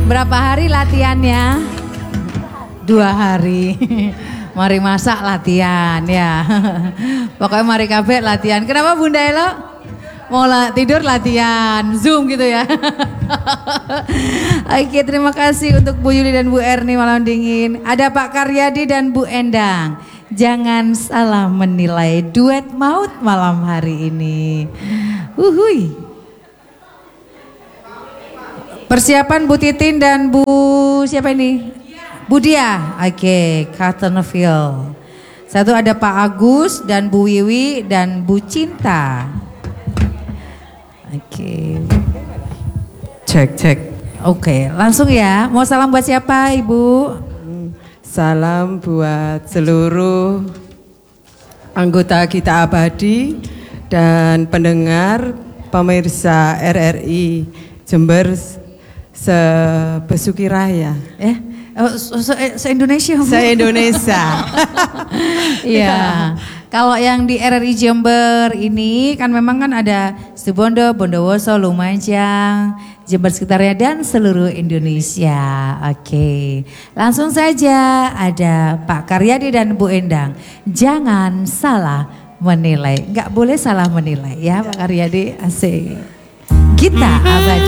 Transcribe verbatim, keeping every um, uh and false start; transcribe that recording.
Berapa hari latihannya? Dua hari. Mari masak latihan ya. Pokoknya mari kabeh latihan. Kenapa Bunda Elo? Mau la tidur latihan, Zoom gitu ya. Oke, terima kasih untuk Bu Yuli dan Bu Erni malam dingin. Ada Pak Karyadi dan Bu Endang. Jangan salah menilai duet maut malam hari ini. Uhui. Persiapan Bu Titin dan Bu siapa ini? Bu Dia. Oke, Cartonville. Satu ada Pak Agus dan Bu Wiwi dan Bu Cinta. Oke. Cek cek. Oke, langsung ya. Mau salam buat siapa, Ibu? Salam buat seluruh anggota Gita Abadi dan pendengar pemirsa R R I Jember sebesuki raya. Eh, se-Indonesia. Se-Indonesia. Iya. Kalau yang di R R I Jember ini kan memang kan ada Situbondo, Bondowoso, Lumajang, Jember sekitarnya dan seluruh Indonesia. Oke, langsung saja ada Pak Karyadi dan Bu Endang. Jangan salah menilai, nggak boleh salah menilai ya Pak Karyadi. Asik. Gita Abadi.